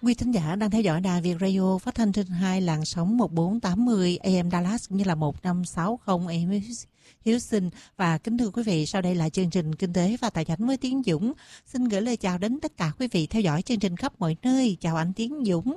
Quý thính giả đang theo dõi Đài Việt Radio phát thanh trên 2 làn sóng 1480 AM Dallas cũng như là 1560 AM Houston. Và kính thưa quý vị, sau đây là chương trình Kinh tế và Tài chính với Tiến Dũng. Xin gửi lời chào đến tất cả quý vị theo dõi chương trình khắp mọi nơi. Chào anh Tiến Dũng.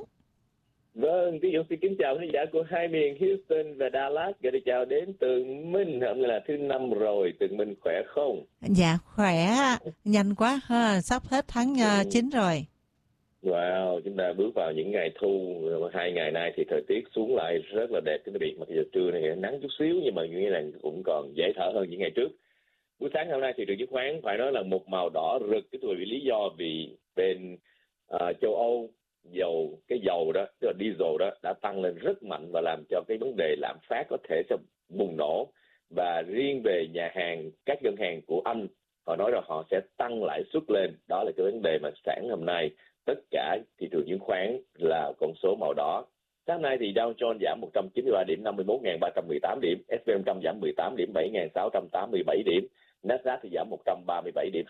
Vâng, Tiến Dũng xin kính chào khán giả của hai miền Houston và Dallas. Gửi lời chào đến Tường Minh, hôm nay là thứ 5 rồi. Tường Minh khỏe không? Dạ khỏe, nhanh quá ha, sắp hết tháng 9 rồi. Wow, chúng ta bước vào những ngày thu. 2 ngày nay thì thời tiết xuống lại rất là đẹp. Cái biệt mặc dù trưa này nắng chút xíu nhưng mà nghĩ là cũng còn dễ thở hơn những ngày trước. Buổi sáng hôm nay thị trường chứng khoán phải nói là một màu đỏ rực. Cái vì lý do vì bên châu Âu cái dầu đó, tức là diesel đó đã tăng lên rất mạnh và làm cho cái vấn đề lạm phát có thể sẽ bùng nổ. Và riêng về nhà hàng, các ngân hàng của Anh, họ nói rằng họ sẽ tăng lãi suất lên. Đó là cái vấn đề mà sáng hôm nay tất cả thị trường chứng khoán là con số màu đỏ. Sáng nay thì Dow Jones giảm 193 điểm, 51.318 điểm, S&P 500 giảm 18 điểm, 7.687 điểm, Nasdaq thì giảm 137 điểm,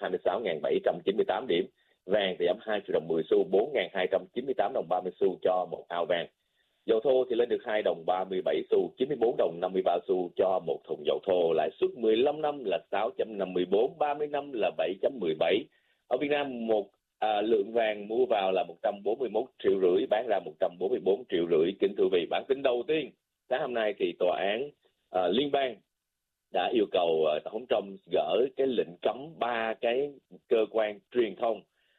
26.798 điểm. Vàng thì giảm 2 triệu đồng 10 xu, 4.298 đồng 30 xu cho một ao vàng. Dầu thô thì lên được 2 đồng 37 xu, 94 đồng 53 xu cho một thùng dầu thô. Lãi suất 15 năm là 6.54, 30 năm là 7.17. Ở Việt Nam lượng vàng mua vào là 141,5 triệu, bán ra 144,5 triệu. Kính thưa quý vị, bản tin đầu tiên sáng hôm nay thì tòa án liên bang đã yêu cầu Tổng thống gỡ cái lệnh cấm 3 cái cơ quan truyền thông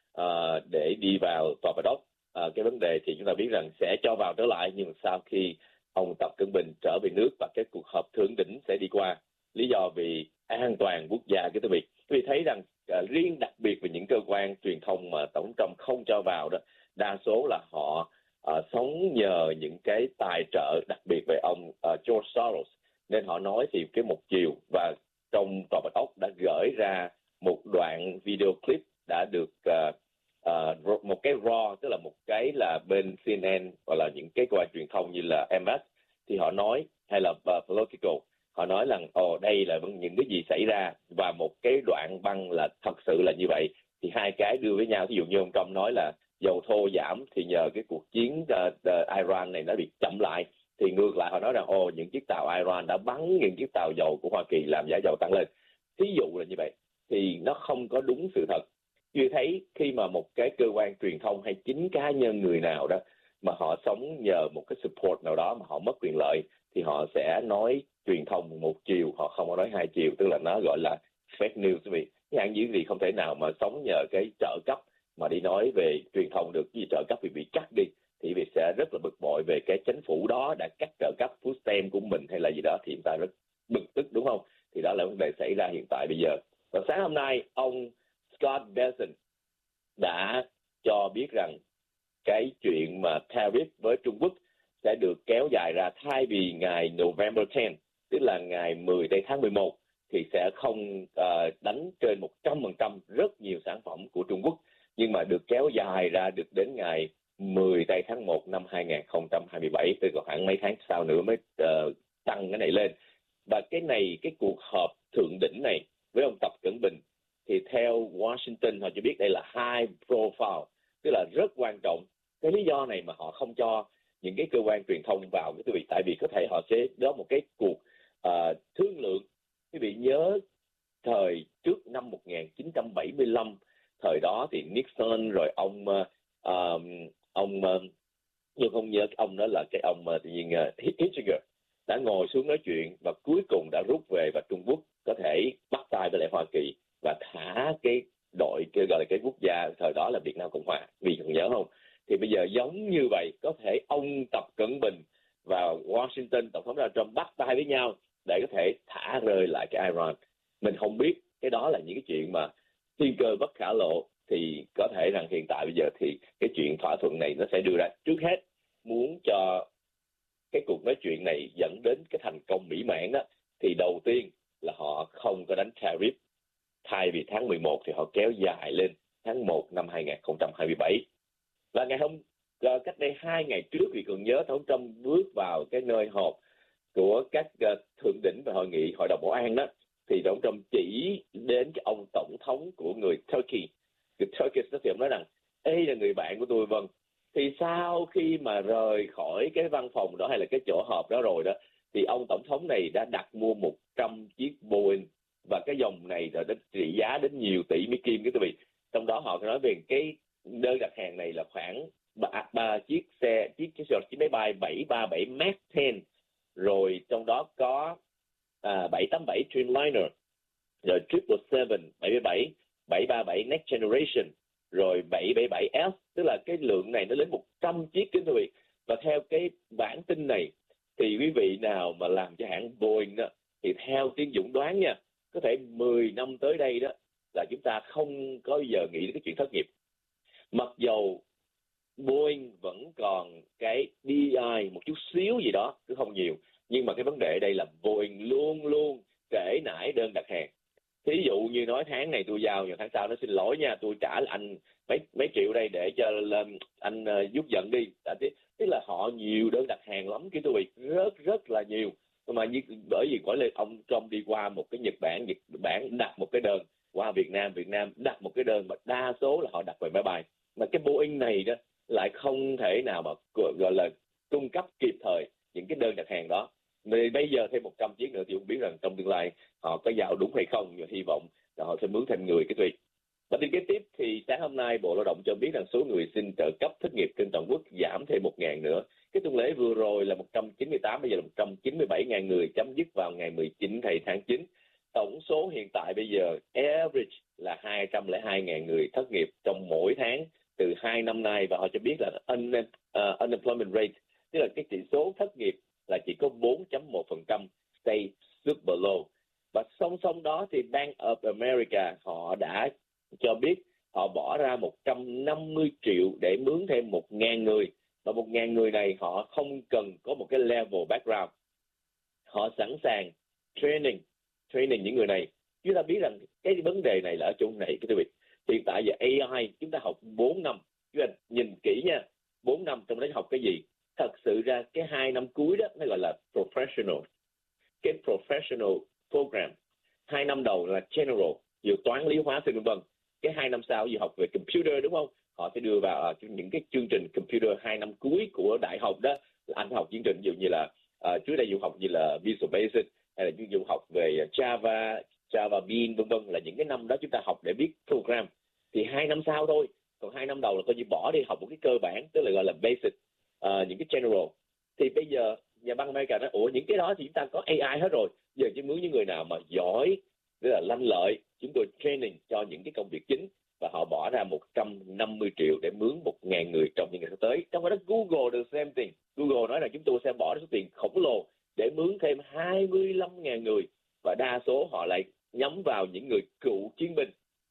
để đi vào tòa bạch ốc. Cái vấn đề thì chúng ta biết rằng sẽ cho vào trở lại, nhưng sau khi ông Tập Cận Bình trở về nước và cái cuộc họp thượng đỉnh sẽ đi qua, lý do vì an toàn quốc gia. Cái việc vì thấy rằng riêng đặc biệt về những cơ quan truyền thông mà Tổng thống không cho vào đó, đa số là họ sống nhờ những cái tài trợ đặc biệt về ông George Soros, nên họ nói thì cái một chiều. Và trong tòa bạch ốc đã gửi ra một đoạn video clip đã được một cái raw, tức là một cái là bên CNN hoặc là những cái cơ quan truyền thông như là MS thì họ nói, hay là Political, họ nói rằng đây là những cái gì xảy ra, và một cái đoạn băng là thật sự là như vậy. Thì hai cái đưa với nhau, ví dụ như ông Trump nói là dầu thô giảm thì nhờ cái cuộc chiến Iran này nó bị chậm lại, thì ngược lại họ nói rằng những chiếc tàu Iran đã bắn những chiếc tàu dầu của Hoa Kỳ làm giá dầu tăng lên. Thí dụ là như vậy thì nó không có đúng sự thật. Chưa thấy khi mà một cái cơ quan truyền thông hay chính cá nhân người nào đó mà họ sống nhờ một cái support nào đó mà họ mất quyền lợi, thì họ sẽ nói truyền thông một chiều, họ không có nói hai chiều, tức là nó gọi là fake news. Quý vị, hạng như gì không thể nào mà sống nhờ cái trợ cấp mà đi nói về truyền thông được. Cái gì trợ cấp thì bị cắt đi, thì việc sẽ rất là bực bội về cái chính phủ đó đã cắt trợ cấp food stamp của mình hay là gì đó, thì chúng ta rất bực tức, đúng không? Thì đó là vấn đề xảy ra hiện tại bây giờ. Và sáng hôm nay ông Scott Bessent đã cho biết rằng cái chuyện mà tariff với Trung Quốc sẽ được kéo dài ra, thay vì ngày November 10, tức là ngày 10 tây tháng 11, thì sẽ không đánh trên 100% rất nhiều sản phẩm của Trung Quốc, nhưng mà được kéo dài ra được đến ngày 10 tây tháng 1 năm 2027, tức là khoảng mấy tháng sau nữa mới tăng cái này lên. Và cái cuộc họp thượng đỉnh này với ông Tập Cận Bình thì theo Washington họ cho biết đây là high profile, tức là rất quan trọng. Cái lý do này mà họ không cho những cái cơ quan truyền thông vào, cái vị, tại vì có thể họ sẽ đó một cái cuộc thương lượng. Quý vị nhớ thời trước năm 1975, thời đó thì Nixon rồi ông nhưng không nhớ ông đó là cái ông tự nhiên Kissinger đã ngồi xuống nói chuyện và cuối cùng đã rút về, và Trung Quốc có thể bắt tay với lại Hoa Kỳ và thả cái đội gọi là cái quốc gia thời đó là Việt Nam Cộng Hòa, vì còn nhớ không? Thì bây giờ giống như vậy, có thể ông Tập Cận Bình và Washington, Tổng thống Donald Trump bắt tay với nhau để có thể thả rơi lại cái Iran. Mình không biết, cái đó là những cái chuyện mà thiên cơ bất khả lộ. Thì có thể rằng hiện tại bây giờ thì cái chuyện thỏa thuận này nó sẽ đưa ra. Trước hết muốn cho cái cuộc nói chuyện này dẫn đến cái thành công mỹ mãn đó, thì đầu tiên là họ không có đánh tariff. Thay vì tháng 11 thì họ kéo dài lên tháng 1 năm 2027. Và cách đây 2 ngày trước, vì còn nhớ Tổng thống Trump bước vào cái nơi họp của các thượng đỉnh và hội nghị Hội đồng Bảo an đó, thì Tổng thống Trump chỉ đến cái ông tổng thống của người Turkey. Người Turkey thì ông nói rằng đây là người bạn của tôi, vâng. Thì sau khi mà rời khỏi cái văn phòng đó hay là cái chỗ họp đó rồi đó, thì ông tổng thống này đã đặt mua 100 chiếc Boeing, và cái dòng này rồi nó trị giá đến nhiều tỷ Mỹ Kim, cái quý vị. Trong đó họ nói về cái đơn đặt hàng này là khoảng ba chiếc máy bay 737 Max 10, rồi trong đó có 787 Dreamliner, rồi 777 777 737 Next Generation, rồi 777F, tức là cái lượng này nó lên 100 chiếc kính thưa quý vị. Và theo cái bản tin này thì quý vị nào mà làm cho hãng Boeing đó, thì theo Tiến Dũng đoán nha, có thể 10 năm tới đây đó là chúng ta không có bao giờ nghĩ đến cái chuyện thất nghiệp. Mặc dầu Boeing vẫn còn cái DI một chút xíu gì đó, cứ không nhiều, nhưng mà cái vấn đề ở đây là Boeing luôn luôn trễ nải đơn đặt hàng. Thí dụ như nói tháng này tôi giao, nhưng tháng sau nó xin lỗi nha, tôi trả anh mấy triệu đây để cho anh giúp giận đi. Tức là họ nhiều đơn đặt hàng lắm cái tôi rất là nhiều. Mà bởi vì gọi là ông Trump đi qua một cái Nhật Bản đặt một cái đơn, qua Việt Nam đặt một cái đơn, mà đa số là họ đặt về máy bay. Mà cái Boeing này đó lại không thể nào mà gọi là cung cấp kịp thời những cái đơn đặt hàng đó. Nên bây giờ thêm 100 chiếc nữa thì không biết rằng trong tương lai họ có giao đúng hay không, nhưng hy vọng là họ sẽ mướn thêm người cái tuyệt. Và tin kế tiếp thì sáng hôm nay Bộ Lao động cho biết rằng số người xin trợ cấp thất nghiệp trên toàn quốc giảm thêm 1.000 nữa. Cái tuần lễ vừa rồi là 198, bây giờ là 197.000 người chấm dứt vào ngày 19 tháng 9. Tổng số hiện tại bây giờ average là 202.000 người thất nghiệp trong mỗi tháng từ 2 năm nay, và họ cho biết là unemployment rate, tức là cái chỉ số thất nghiệp là chỉ có 4.1%, stay super low. Và song song đó thì Bank of America họ đã cho biết họ bỏ ra 150 triệu để mướn thêm 1.000 người. Và 1.000 người này họ không cần có một cái level background. Họ sẵn sàng training những người này. Chúng ta biết rằng cái vấn đề này là ở chỗ này cái quý vị. Hiện tại giờ AI chúng ta học 4 năm. Chúng ta nhìn kỹ nha, 4 năm trong đó học cái gì? Thật sự ra cái 2 năm cuối đó nó gọi là professional. Cái professional program. 2 năm đầu là general, nhiều toán, lý, hóa, vân vân. Cái 2 năm sau gì học về computer đúng không? Họ sẽ đưa vào những cái chương trình computer 2 năm cuối của đại học đó. Anh học chương trình ví dụ như là trước đây du học như là Visual Basic, hay là du học về Java Bean vân vân, là những cái năm đó chúng ta học để viết program. Thì 2 năm sau thôi, còn 2 năm đầu là coi như bỏ đi, học một cái cơ bản, tức là gọi là basic, những cái general. Thì bây giờ nhà băng America nói những cái đó thì chúng ta có AI hết rồi, giờ chỉ mướn những người nào mà giỏi, tức là lanh lợi, chúng tôi training cho những cái công việc chính. Và họ bỏ ra 150 triệu để mướn 1.000 người trong những ngày sắp tới. Trong đó Google được same thing. Google nói là chúng tôi sẽ bỏ ra số tiền khổng lồ để mướn thêm 25.000 người, và đa số họ lại nhắm vào những người cựu chiến binh.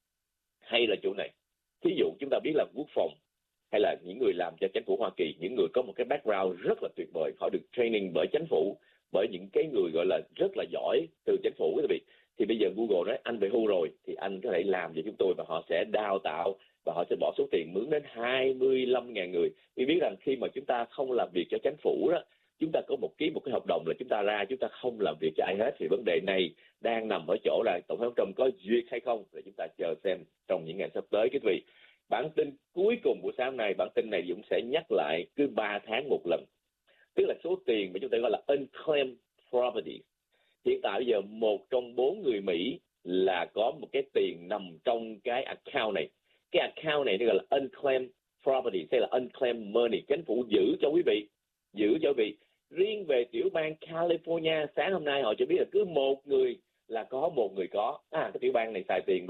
Hay là chỗ này, thí dụ chúng ta biết là quốc phòng, hay là những người làm cho chính phủ Hoa Kỳ, những người có một cái background rất là tuyệt vời, họ được training bởi chính phủ, bởi những cái người gọi là rất là giỏi từ chính phủ quý vị. Thì bây giờ Google nói anh về hưu rồi thì anh có thể làm cho chúng tôi, và họ sẽ đào tạo và họ sẽ bỏ số tiền mướn đến 25.000 người. Vì biết rằng khi mà chúng ta không làm việc cho chính phủ đó, chúng ta có một cái hợp đồng là chúng ta không làm việc cho ai hết. Thì vấn đề này đang nằm ở chỗ là Tổng thống Trump có duyệt hay không, để chúng ta chờ xem trong những ngày sắp tới quý vị. Bản tin cuối cùng của sáng nay, bản tin này Dũng sẽ nhắc lại cứ 3 tháng một lần, tức là số tiền mà chúng ta gọi là unclaimed property. Hiện tại bây giờ 1 trong 4 người Mỹ là có một cái tiền nằm trong cái account này. Cái account này nó gọi là unclaimed property, hay là unclaimed money. Chính phủ giữ cho quý vị. Riêng về tiểu bang California, sáng hôm nay họ cho biết là cứ một người là có một người có. Cái tiểu bang này xài tiền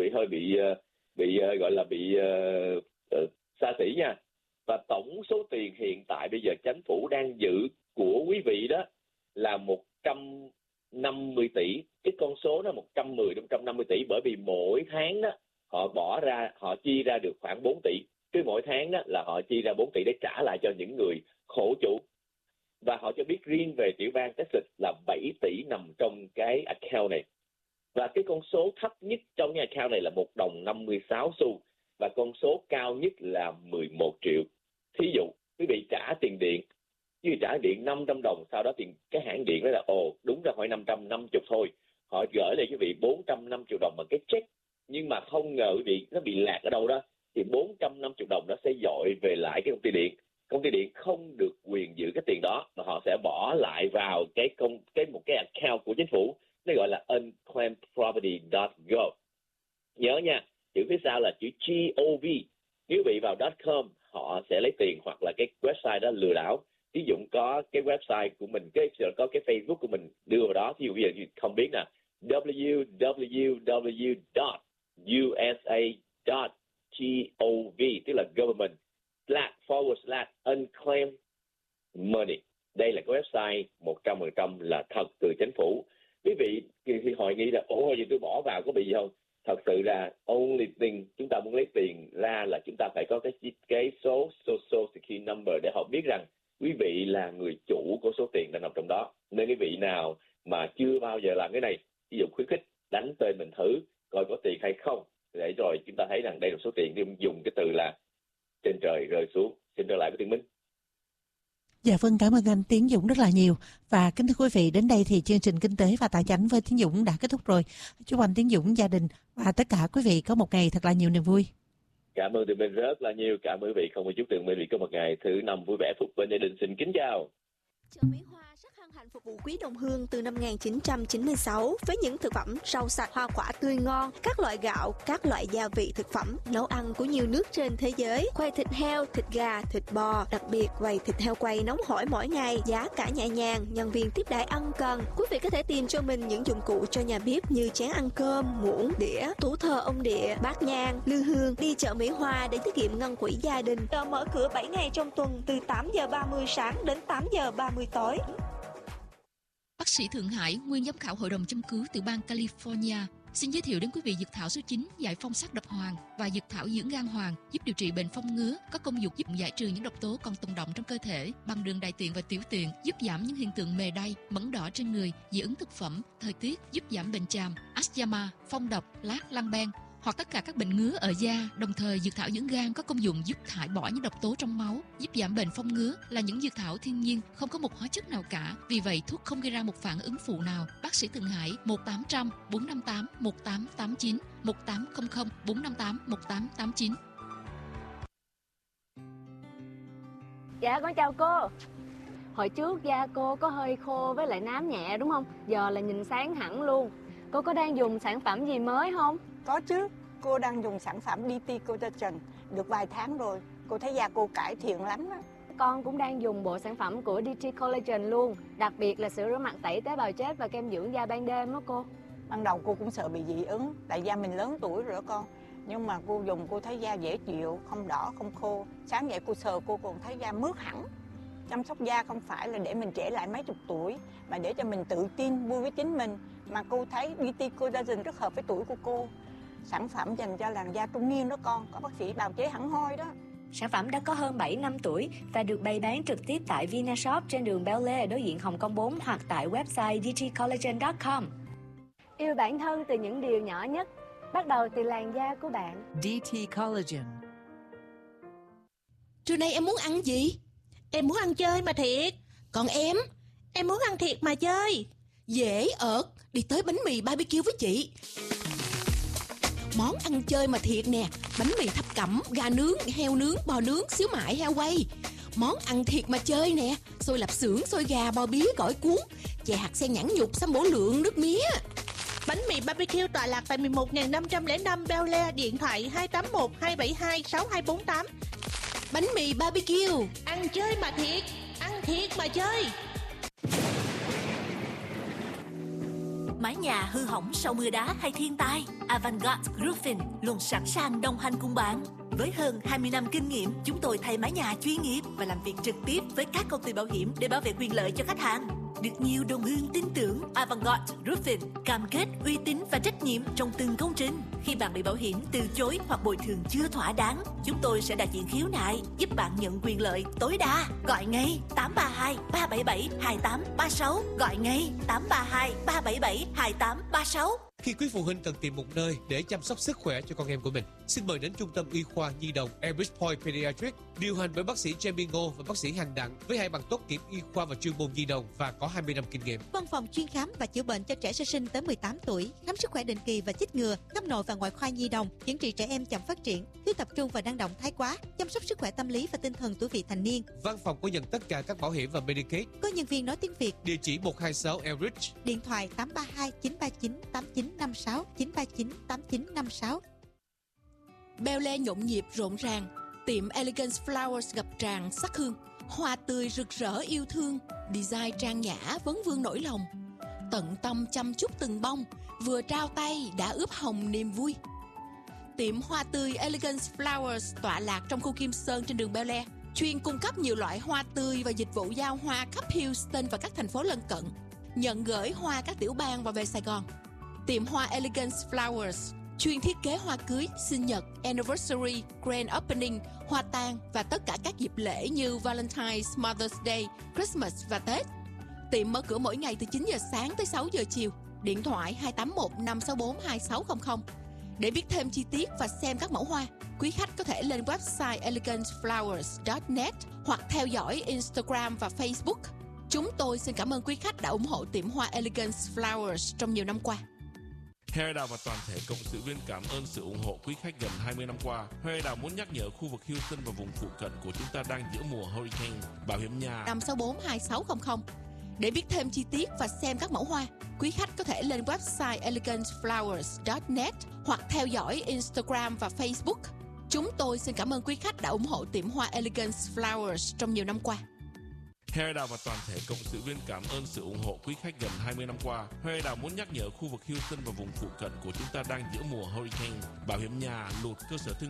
bị xa xỉ nha. Và tổng số tiền hiện tại bây giờ chính phủ đang giữ của quý vị đó là 150 tỷ. Cái con số đó 110 đến 150 tỷ, bởi vì mỗi tháng đó họ chi ra được khoảng 4 tỷ. Cứ mỗi tháng đó là họ chi ra 4 tỷ để trả lại cho những người khổ chủ. Và họ cho biết riêng về tiểu bang Texas là 7 tỷ nằm trong cái account này. Và cái con số thấp nhất trong cái account này là 1 đồng 56 xu, và con số cao nhất là 11 triệu. Thí dụ quý vị trả tiền điện, quý vị trả điện 500 đồng, sau đó cái hãng điện nói là đúng ra phải 550 thôi, họ gửi lại quý vị 450 đồng bằng cái check. Nhưng mà không ngờ quý vị nó bị lạc ở đâu đó, thì 450 đồng đó sẽ dội về lại cái công ty điện. Công ty điện không được quyền giữ cái tiền đó, mà họ sẽ bỏ lại vào một cái account của chính phủ, nó gọi là unclaimedproperty.gov. Nhớ nha, chữ phía sau là chữ gov. Nếu bị vào .com, họ sẽ lấy tiền, hoặc là cái website đó lừa đảo. Ví dụ có cái website của mình, có cái Facebook của mình đưa vào đó, ví dụ bây giờ không biết nè, www.usa.gov, tức là government /unclaimed money. Đây là cái website 100% là thật từ chính phủ. Quý vị thì hỏi nghĩ là gì tôi bỏ vào có bị gì không? Thật sự là only thing chúng ta muốn lấy tiền ra là chúng ta phải có cái số social security number để họ biết rằng quý vị là người chủ của số tiền đang nằm trong đó. Nên quý vị nào mà chưa bao giờ làm cái này, ví dụ khuyến khích đánh tên mình thử coi có tiền hay không, để rồi chúng ta thấy rằng đây là số tiền, dùng cái từ là trên trời rơi xuống. Xin trở lại với Tiến Minh. Dạ vâng, cảm ơn anh Tiến Dũng rất là nhiều. Và kính thưa quý vị, đến đây thì chương trình Kinh tế và Tài chính với Tiến Dũng đã kết thúc rồi. Chúc anh Tiến Dũng, gia đình và tất cả quý vị có một ngày thật là nhiều niềm vui. Cảm ơn Tường Minh rất là nhiều. Cảm ơn quý vị, không có chúc Tường Minh có một ngày thứ năm vui vẻ phúc bên gia đình. Xin kính chào. Chợ Mỹ Hoa rất hân hạnh phục vụ quý đồng hương từ năm 1996 với những thực phẩm rau sạch, hoa quả tươi ngon, các loại gạo, các loại gia vị thực phẩm, nấu ăn của nhiều nước trên thế giới, khoai thịt heo, thịt gà, thịt bò, đặc biệt quầy thịt heo quay nóng hổi mỗi ngày, giá cả nhẹ nhàng, nhân viên tiếp đãi ân cần. Quý vị có thể tìm cho mình những dụng cụ cho nhà bếp như chén ăn cơm, muỗng, đĩa, tủ thờ ông địa, bát nhang, lư hương. Đi chợ Mỹ Hoa để tiết kiệm ngân quỹ gia đình. Chợ mở cửa 7 ngày trong tuần từ 8:30 sáng đến 8:30 tối. Bác sĩ Thượng Hải, nguyên giám khảo hội đồng châm cứu từ bang California, xin giới thiệu đến quý vị dược thảo số 9 giải phong sắc độc hoàng và dược thảo dưỡng gan hoàng, giúp điều trị bệnh phong ngứa, có công dụng giúp giải trừ những độc tố còn tồn động trong cơ thể bằng đường đại tiện và tiểu tiện, giúp giảm những hiện tượng mề đay, mẩn đỏ trên người, dị ứng thực phẩm, thời tiết, giúp giảm bệnh tràm, asthma, phong độc, lát, lăng ben hoặc tất cả các bệnh ngứa ở da. Đồng thời, dược thảo dưỡng gan có công dụng giúp thải bỏ những độc tố trong máu, giúp giảm bệnh phong ngứa, là những dược thảo thiên nhiên, không có một hóa chất nào cả. Vì vậy, thuốc không gây ra một phản ứng phụ nào. Bác sĩ Thượng Hải 1800 458 1889 1800 458 1889. Dạ con chào cô. Hồi trước da cô có hơi khô với lại nám nhẹ đúng không? Giờ là nhìn sáng hẳn luôn. Cô có đang dùng sản phẩm gì mới không? Có chứ, cô đang dùng sản phẩm DT Collagen được vài tháng rồi. Cô thấy da cô cải thiện lắm đó. Con cũng đang dùng bộ sản phẩm của DT Collagen luôn. Đặc biệt là sữa rửa mặt tẩy tế bào chết và kem dưỡng da ban đêm đó cô. Ban đầu cô cũng sợ bị dị ứng, tại da mình lớn tuổi rồi đó con. Nhưng mà cô dùng cô thấy da dễ chịu, không đỏ, không khô. Sáng dậy cô sờ cô còn thấy da mướt hẳn. Chăm sóc da không phải là để mình trẻ lại mấy chục tuổi, mà để cho mình tự tin, vui với chính mình. Mà cô thấy DT Collagen rất hợp với tuổi của cô. Sản phẩm dành cho làn da trung niên đó con, có bác sĩ bào chế hẳn hoi đó. Sản phẩm đã có hơn 7 năm tuổi và được bày bán trực tiếp tại Vinashop trên đường Bel Air đối diện Hồng Kông 4 hoặc tại website dtcollagen.com. Yêu bản thân từ những điều nhỏ nhất, bắt đầu từ làn da của bạn. DT Collagen. Trưa nay em muốn ăn gì? Em muốn ăn chơi mà thiệt. Còn em? Em muốn ăn thiệt mà chơi. Dễ ợt, đi tới bánh mì BBQ với chị. Món ăn chơi mà thiệt nè, bánh mì thập cẩm, gà nướng, heo nướng, bò nướng, xíu mại, heo quay. Món ăn thiệt mà chơi nè, xôi lạp xưởng, xôi gà, bò bía, gỏi cuốn, chè hạt sen nhãn nhục, sâm bổ lượng, nước mía. Bánh mì BBQ tọa lạc tại 11.505 Bel Air, điện thoại 281 272 6248. Bánh mì BBQ, ăn chơi mà thiệt, ăn thiệt mà chơi. Mái nhà hư hỏng sau mưa đá hay thiên tai, Avantgarde Roofing luôn sẵn sàng đồng hành cùng bạn. Với hơn 20 năm kinh nghiệm, chúng tôi thay mái nhà chuyên nghiệp và làm việc trực tiếp với các công ty bảo hiểm để bảo vệ quyền lợi cho khách hàng. Được nhiều đồng hương tin tưởng, Avantgarde Roofing cam kết uy tín và trách nhiệm trong từng công trình. Khi bạn bị bảo hiểm từ chối hoặc bồi thường chưa thỏa đáng, chúng tôi sẽ đại diện khiếu nại, giúp bạn nhận quyền lợi tối đa. Gọi ngay 832 377 2836. Gọi ngay 832 377 2836. Khi quý phụ huynh cần tìm một nơi để chăm sóc sức khỏe cho con em của mình, xin mời đến Trung tâm Y khoa Nhi đồng Elbridge Point Pediatrics, điều hành bởi bác sĩ Jamie Ngô và bác sĩ Hằng Đặng với 2 bằng tốt nghiệp y khoa và chuyên môn nhi đồng và có 20 năm kinh nghiệm. Văn phòng chuyên khám và chữa bệnh cho trẻ sơ sinh tới 18 tuổi, khám sức khỏe định kỳ và chích ngừa, khắp nội và ngoại khoa nhi đồng, chữa trị trẻ em chậm phát triển, thiếu tập trung và năng động thái quá, chăm sóc sức khỏe tâm lý và tinh thần tuổi vị thành niên. Văn phòng có nhận tất cả các bảo hiểm và Medicaid. Có nhân viên nói tiếng Việt. Địa chỉ 126 Elbridge. Điện thoại 832 939 8956 939 8956. Bel Air nhộn nhịp rộn ràng, tiệm Elegance Flowers ngập tràn sắc hương, hoa tươi rực rỡ yêu thương, design trang nhã vấn vương nỗi lòng, tận tâm chăm chút từng bông, vừa trao tay đã ướp hồng niềm vui. Tiệm hoa tươi Elegance Flowers tọa lạc trong khu Kim Sơn trên đường Bel Air, chuyên cung cấp nhiều loại hoa tươi và dịch vụ giao hoa khắp Houston và các thành phố lân cận, nhận gửi hoa các tiểu bang và về Sài Gòn. Tiệm hoa Elegance Flowers chuyên thiết kế hoa cưới, sinh nhật, anniversary, grand opening, hoa tang và tất cả các dịp lễ như Valentine's, Mother's Day, Christmas và Tết. Tiệm mở cửa mỗi ngày từ 9 giờ sáng tới 6 giờ chiều. Điện thoại 281 564 2600. Để biết thêm chi tiết và xem các mẫu hoa, quý khách có thể lên website eleganceflowers.net hoặc theo dõi Instagram và Facebook. Chúng tôi xin cảm ơn quý khách đã ủng hộ tiệm hoa Elegance Flowers trong nhiều năm qua. Harry và toàn thể cộng sự viên cảm ơn sự ủng hộ quý khách gần 20 năm qua. Harry muốn nhắc nhở khu vực Houston và vùng phụ cận của chúng ta đang giữa mùa hurricane. Bảo hiểm nhà 564 2600. Để biết thêm chi tiết và xem các mẫu hoa, quý khách có thể lên website eleganceflowers.net hoặc theo dõi Instagram và Facebook. Chúng tôi xin cảm ơn quý khách đã ủng hộ tiệm hoa Elegance Flowers trong nhiều năm qua. Harry và toàn thể cộng sự viên cảm ơn sự ủng hộ quý khách gần 20 năm qua. Harry muốn nhắc nhở khu vực Houston và vùng phụ cận của chúng ta đang giữa mùa hurricane. Bảo hiểm nhà, lụt, cơ sở thương